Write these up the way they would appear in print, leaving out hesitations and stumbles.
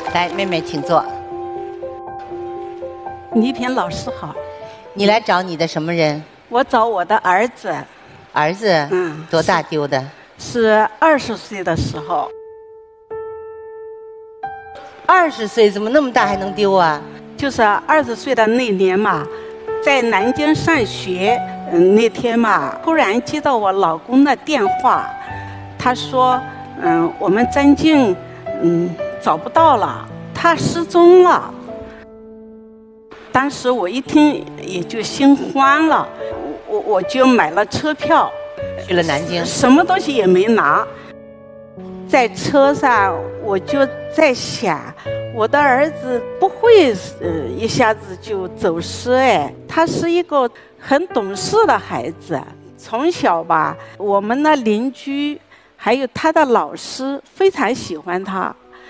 来，妹妹请坐。 倪萍老师好， 你来找你的什么人？ 我找我的儿子。 儿子？多大丢的？ 是20岁的时候。 20岁怎么那么大还能丢啊？ 就是20岁的那年嘛，在南京上学，那天嘛，突然接到我老公的电话，他说，我们张静，找不到了，他失踪了。当时我一听也就心慌了，我就买了车票， 去了南京， 什么东西也没拿。在车上我就在想，我的儿子不会一下子就走失哎，他是一个很懂事的孩子，从小吧，我们的邻居还有他的老师非常喜欢他。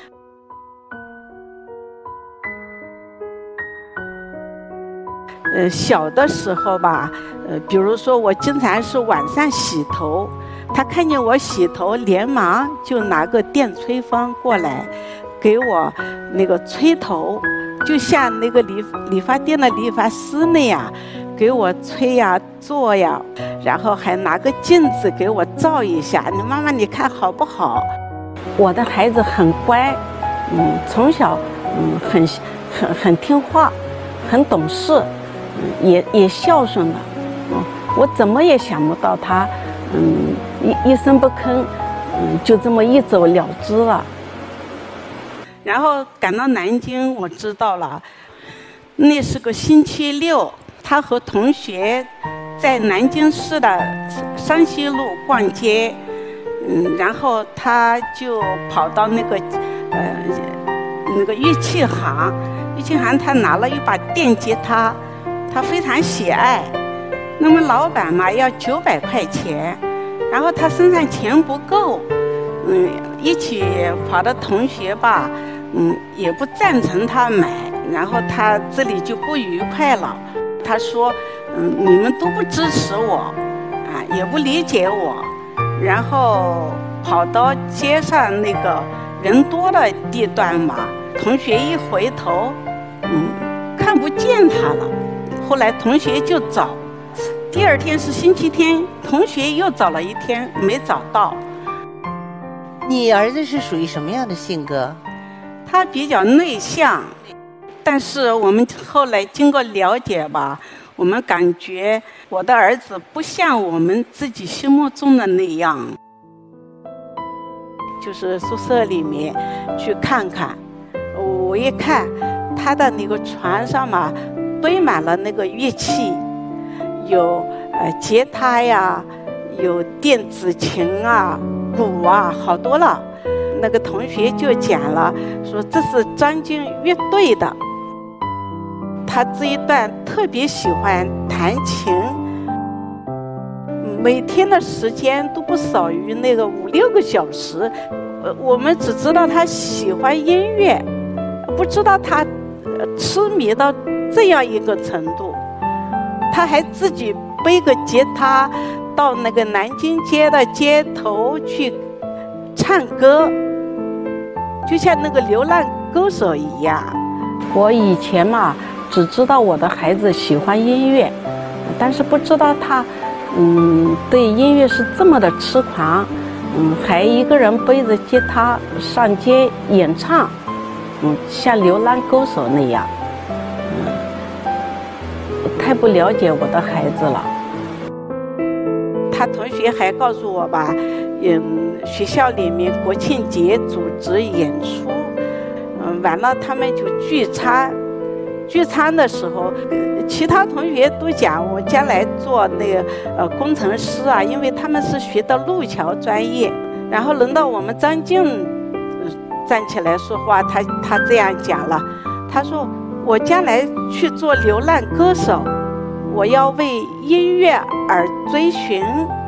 小的时候吧，比如说我经常是晚上洗头，他看见我洗头，连忙就拿个电吹风过来，给我那个吹头，就像那个理发店的理发师那样，给我吹呀、做呀，然后还拿个镜子给我照一下，你妈妈你看好不好？我的孩子很乖，从小很听话，很懂事。也孝顺了，我怎么也想不到他，一声不吭，就这么一走了之了。然后赶到南京，我知道了，那是个星期六，他和同学在南京市的山西路逛街，然后他就跑到那个乐器行，他拿了一把电吉他。他非常喜爱，那么老板嘛要900块钱，然后他身上钱不够，一起跑的同学吧，也不赞成他买，然后他这里就不愉快了。他说，你们都不支持我，也不理解我，然后跑到街上那个人多的地段嘛，同学一回头，看不见他了。后来同学就找，第二天是星期天，同学又找了一天没找到。 你儿子是属于什么样的性格？ 他比较内向，但是我们后来经过了解吧，我们感觉我的儿子不像我们自己心目中的那样。就是宿舍里面去看看，我一看他的那个床上嘛，堆满了那个乐器，有吉他呀，有电子琴啊、鼓啊，好多了。那个同学就讲了，说这是张静乐队的。他这一段特别喜欢弹琴，每天的时间都不少于那个5、6个小时。我们只知道他喜欢音乐，不知道他痴迷到这样一个程度。他还自己背个吉他到那个南京街的街头去唱歌，就像那个流浪歌手一样。我以前嘛只知道我的孩子喜欢音乐，但是不知道他对音乐是这么的痴狂，还一个人背着吉他上街演唱，像流浪歌手那样。太不了解我的孩子了。他同学还告诉我吧，学校里面国庆节组织演出，完了他们就聚餐。聚餐的时候，其他同学都讲我将来做那个工程师啊，因为他们是学的路桥专业。然后轮到我们张静站起来说话，他这样讲了，他说我将来去做流浪歌手，我要为音乐而追寻。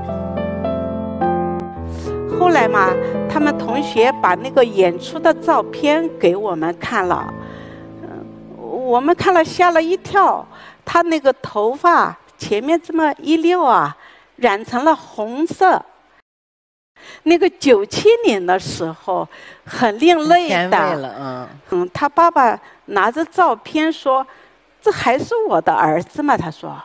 后来嘛，他们同学把那个演出的照片给我们看了，我们看了吓了一跳，他那个头发前面这么一溜啊，染成了红色， 那个97年的时候，很另类前卫的。 了， 他爸爸拿着照片说：“这还是我的儿子吗？”他说。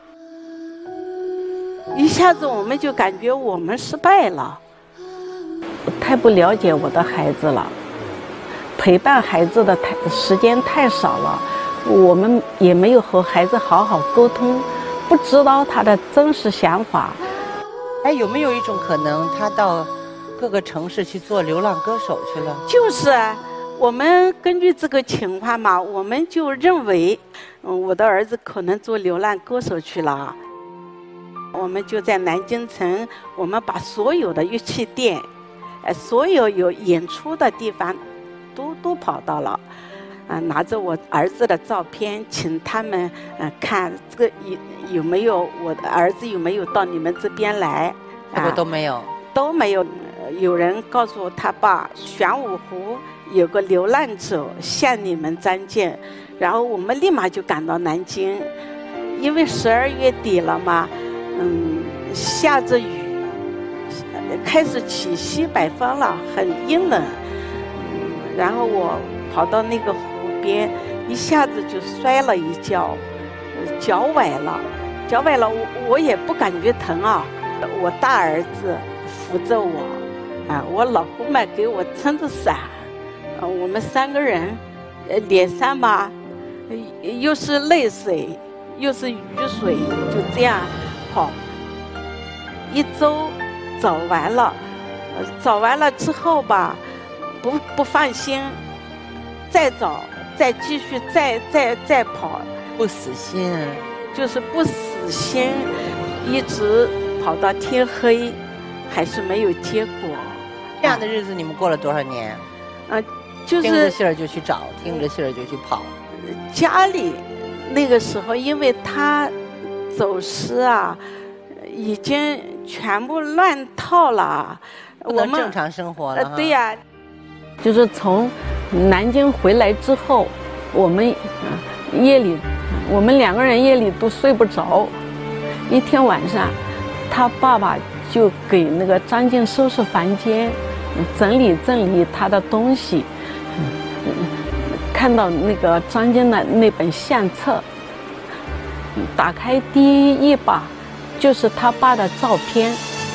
一下子我们就感觉我们失败了，太不了解我的孩子了，陪伴孩子的时间太少了，我们也没有和孩子好好沟通，不知道他的真实想法。 哎，有没有一种可能，他到各个城市去做流浪歌手去了？ 就是我们根据这个情况嘛，我们就认为，我的儿子可能做流浪歌手去了。我们就在南京城，我们把所有的乐器店，所有有演出的地方，都跑到了，拿着我儿子的照片，请他们看这个有没有我的儿子有没有到你们这边来， 结果都没有， 都没有。有人告诉他爸，玄武湖有个流浪者向你们张见，然后我们立马就赶到南京，因为12月底了嘛。下着雨，开始起西北风了，很阴冷。然后我跑到那个湖边，一下子就摔了一跤，脚崴了，我也不感觉疼啊。我大儿子扶着我，我老公嘛给我撑着伞，我们3个人，脸上嘛，又是泪水，又是雨水，就这样。1周走完了之后吧，不放心，再走，再继续，再跑， 不死心， 就是不死心，一直跑到天黑，还是没有结果。 这样的日子你们过了多少年？ 就是听着信儿就去找，听着信儿就去跑。 家里那个时候，因为他走失啊，已经全部乱套了， 不能正常生活了。 对呀，就是从南京回来之后，我们2个人夜里都睡不着。一天晚上，他爸爸就给那个张静收拾房间，整理他的东西。看到那个张静的那本相册。打开第一页吧，就是他爸的照片。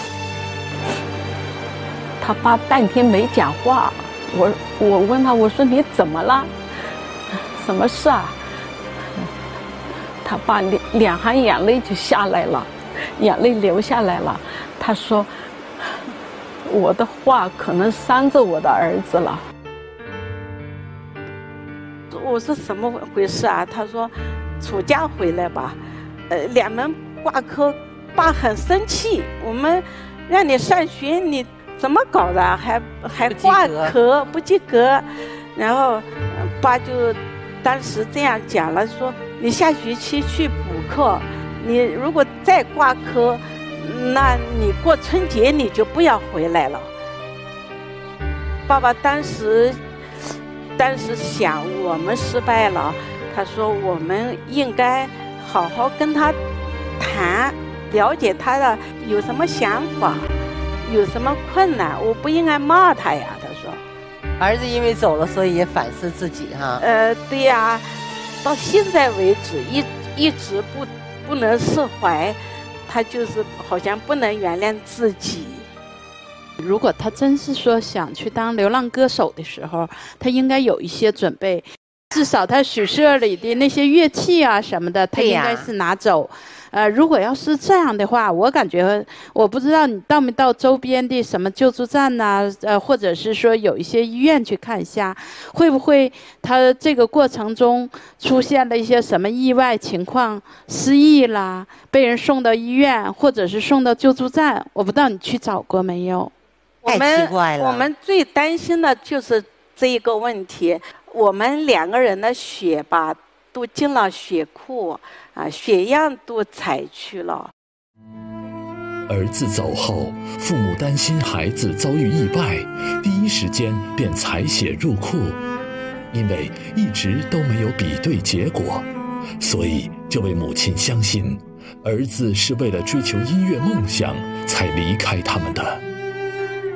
他爸半天没讲话，我问他，我说你怎么了？什么事啊？他爸两行眼泪就下来了，眼泪流下来了。他说，我的话可能伤着我的儿子了。我说怎么回事啊？他说。暑假回来吧，2门挂科，爸很生气。我们让你上学，你怎么搞的？还挂科不及格。然后爸就当时这样讲了，说你下学期去补课，你如果再挂科，那你过春节你就不要回来了。爸爸当时想我们失败了。他说我们应该好好跟他谈，了解他的有什么想法，有什么困难，我不应该骂他呀。他说儿子因为走了，所以也反思自己哈。 对呀，到现在为止一直不能释怀，他就是好像不能原谅自己。 如果他真是说想去当流浪歌手的时候，他应该有一些准备。至少他宿舍里的那些乐器啊什么的，他应该是拿走。如果要是这样的话，我感觉我不知道你到没到周边的什么救助站呐，或者是说有一些医院去看一下，会不会他这个过程中出现了一些什么意外情况，失忆啦，被人送到医院，或者是送到救助站，我不知道你去找过没有？ 太奇怪了。 我们最担心的就是这一个问题。我们2个人的血吧都进了血库血样都采去了。 儿子走后，父母担心孩子遭遇意外，第一时间便采血入库，因为一直都没有比对结果，所以这位母亲相信儿子是为了追求音乐梦想才离开他们的。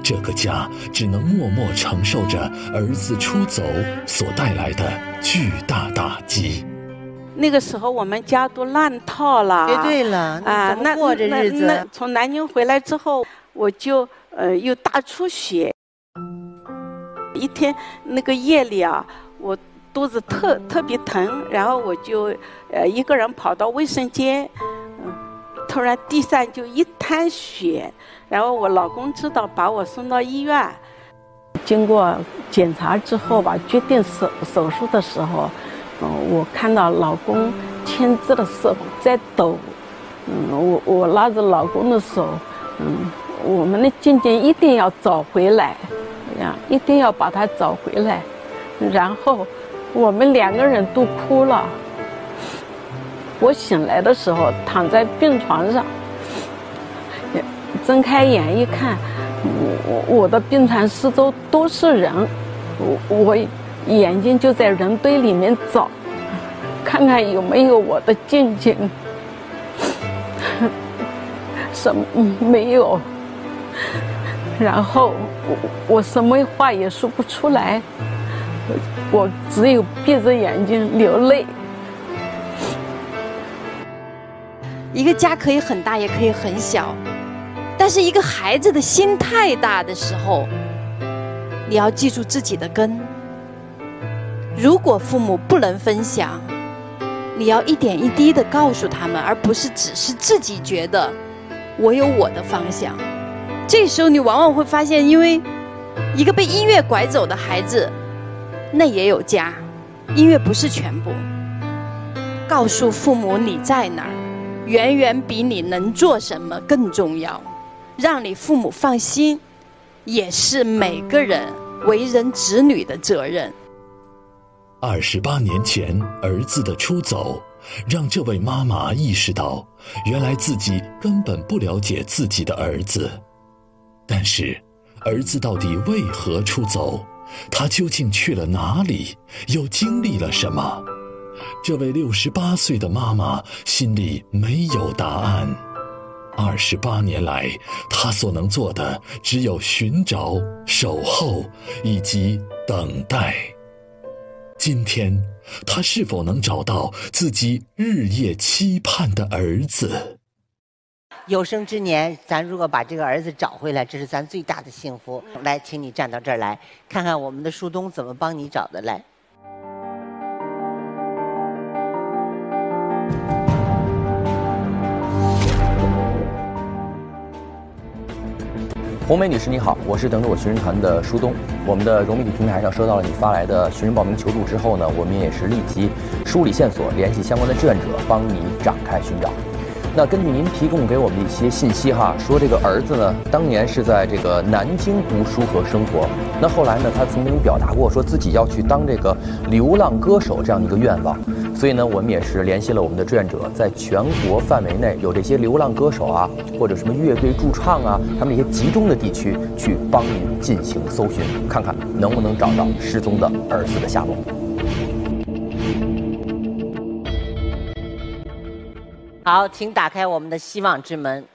这个家只能默默承受着儿子出走所带来的巨大打击。 那个时候我们家都乱套了。 对了，怎么过这日子？ 那从南京回来之后，我就又大出血。一天那个夜里啊，我肚子特别疼，然后我就一个人跑到卫生间，突然地上就一滩血，然后我老公知道，把我送到医院。经过检查之后吧，决定手术的时候，我看到老公签字的手在抖，我拉着老公的手，我们的静静一定要找回来，一定要把她找回来。然后我们2个人都哭了。我醒来的时候躺在病床上，睁开眼一看，我的病床四周都是人，我眼睛就在人堆里面找，看看有没有我的静静。什么没有。然后我什么话也说不出来，我只有闭着眼睛流泪。 一个家可以很大，也可以很小，但是一个孩子的心太大的时候，你要记住自己的根。如果父母不能分享，你要一点一滴的告诉他们，而不是只是自己觉得我有我的方向。这时候你往往会发现，因为一个被音乐拐走的孩子，那也有家，音乐不是全部。告诉父母你在哪儿，远远比你能做什么更重要。让你父母放心，也是每个人为人子女的责任。 28年前儿子的出走，让这位妈妈意识到，原来自己根本不了解自己的儿子。但是儿子到底为何出走？他究竟去了哪里？又经历了什么？这位68岁的妈妈心里没有答案。28年来，她所能做的只有寻找、守候以及等待。今天，她是否能找到自己日夜期盼的儿子？ 有生之年，咱如果把这个儿子找回来，这是咱最大的幸福。来，请你站到这儿来，看看我们的树东怎么帮你找的来。 红梅女士你好，我是等着我寻人团的舒东。我们的融媒体平台上收到了你发来的寻人报名求助之后呢，我们也是立即梳理线索，联系相关的志愿者，帮你展开寻找。那根据您提供给我们的一些信息哈，说这个儿子呢，当年是在这个南京读书和生活。那后来呢，他曾经表达过说自己要去当这个流浪歌手这样的一个愿望。所以呢，我们也是联系了我们的志愿者，在全国范围内有这些流浪歌手啊，或者什么乐队驻唱啊，他们一些集中的地区，去帮您进行搜寻，看看能不能找到失踪的儿子的下落。 好，请打开我们的希望之门。